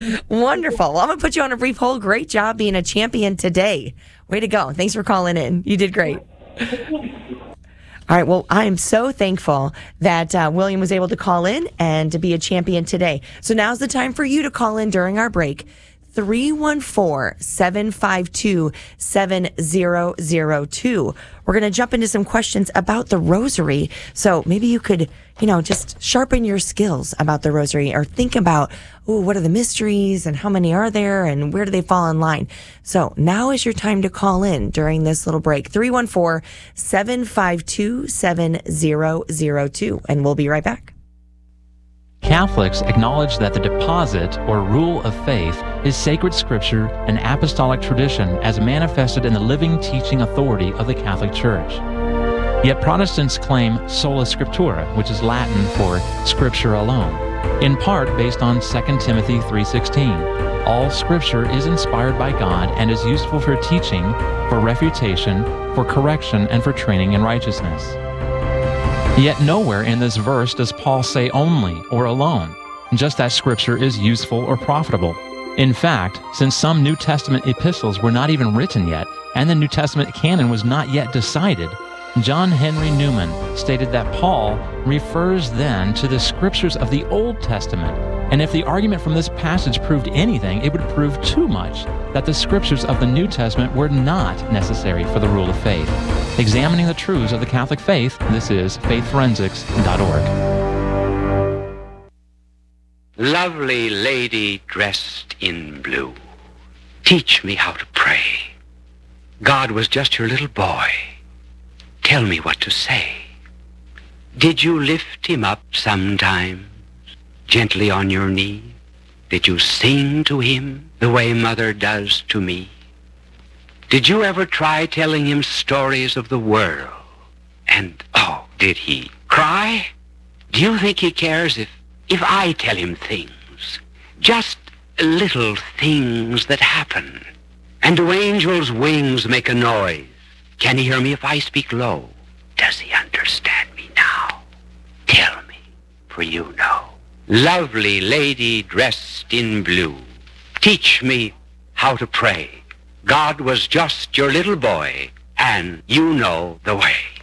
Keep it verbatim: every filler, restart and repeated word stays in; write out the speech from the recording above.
Wonderful. Well, I'm going to put you on a brief hold. Great job being a champion today. Way to go. Thanks for calling in. You did great. All right. Well, I am so thankful that uh, William was able to call in and to be a champion today. So now's the time for you to call in during our break. three one four, seven five two, seven zero zero two. We're going to jump into some questions about the rosary. So maybe you could, you know, just sharpen your skills about the rosary or think about, oh, what are the mysteries and how many are there and where do they fall in line? So now is your time to call in during this little break. three one four, seven five two, seven zero zero two. And we'll be right back. Catholics acknowledge that the deposit, or rule of faith, is sacred scripture and apostolic tradition as manifested in the living teaching authority of the Catholic Church. Yet Protestants claim sola scriptura, which is Latin for scripture alone, in part based on Second Timothy three sixteen. All scripture is inspired by God and is useful for teaching, for refutation, for correction, and for training in righteousness. Yet nowhere in this verse does Paul say only or alone, just that Scripture is useful or profitable. In fact, since some New Testament epistles were not even written yet, and the New Testament canon was not yet decided, John Henry Newman stated that Paul refers then to the Scriptures of the Old Testament, and if the argument from this passage proved anything, it would prove too much that the Scriptures of the New Testament were not necessary for the rule of faith. Examining the truths of the Catholic faith, this is faith forensics dot org. Lovely lady dressed in blue, teach me how to pray. God was just your little boy. Tell me what to say. Did you lift him up sometimes, gently on your knee? Did you sing to him the way mother does to me? Did you ever try telling him stories of the world? And, oh, did he cry? Do you think he cares if, if I tell him things? Just little things that happen. And do angels' wings make a noise? Can he hear me if I speak low? Does he understand me now? Tell me, for you know. Lovely lady dressed in blue, teach me how to pray. God was just your little boy, and you know the way.